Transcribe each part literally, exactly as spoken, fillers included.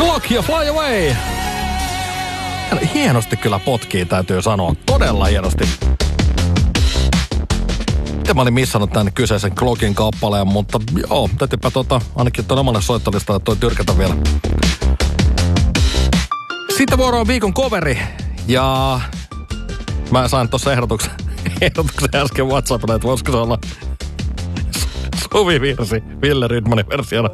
Clock ja Fly Away. Hienosti kyllä potkii, täytyy sanoa. Todella hienosti. Itse mä olin missannut tämän kyseisen Clockin kappaleen, mutta joo, täytyypä tota, ainakin tuon omalle soittolistalle toi tyrkätä vielä. Sitten vuoro on viikon coveri. Ja mä sain tuossa ehdotuksen, ehdotuksen äsken WhatsAppilla, että voisiko se olla Suvi-virsi Ville Rydmanin versiona.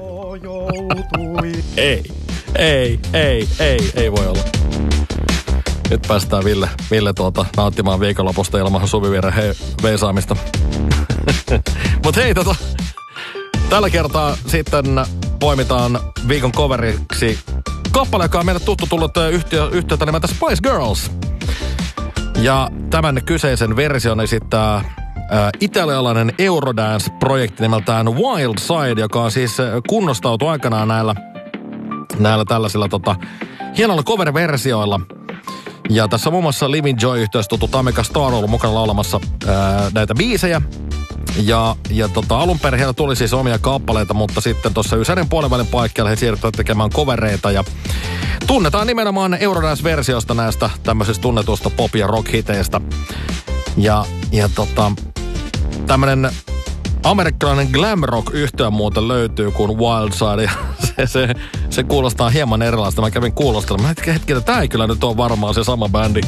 ei, ei, ei, ei, ei voi olla. Nyt päästään Ville, Ville tuota, nauttimaan viikonlopusta ilman Suvi-virren he, veisaamista. Mut hei, tota, tällä kertaa sitten poimitaan viikon coveriksi kappale, joka on meille tuttu tullut yhtiö, yhtiötä nimeltä Spice Girls. Ja tämän kyseisen version esittää äh, italialainen Eurodance-projekti nimeltään Wild Side, joka on siis kunnostautu aikanaan näillä, näillä tällaisilla tota, hienoilla cover-versioilla. Ja tässä on muun muassa Living Joy-yhteydessä tuttu Tamika Star ollut mukana laulamassa ää, näitä biisejä. Ja, ja tota, alun perin heillä tuli siis omia kappaleita, mutta sitten tuossa Ysärin puolivälin paikkeilla he siirtyivät tekemään covereita. Ja tunnetaan nimenomaan Eurodance-versiosta näistä tämmöisistä tunnetuista pop- ja rock-hiteistä. Ja, ja tota, tämmönen amerikkalainen glam rock-yhtiö muuten löytyy kuin Wildside. Ja se, se, se kuulostaa hieman erilaista. Mä kävin kuulostelemaan. Mä hetki, että tää ei kyllä nyt ole varmaan se sama bändi.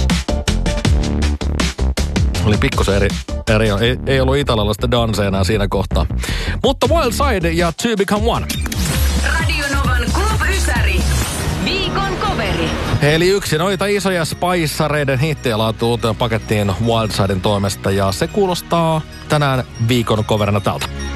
Oli pikkusen eri, eri ei, ei ollut italialaista danseja enää siinä kohtaa. Mutta Wildside ja Two Become One. Radio Novan Club Ysäri. Viikon coveri. Eli yksi noita isoja Spicereiden hittejä laatu uuteen pakettiin Wildsiden toimesta. Ja se kuulostaa tänään viikon coverina tältä.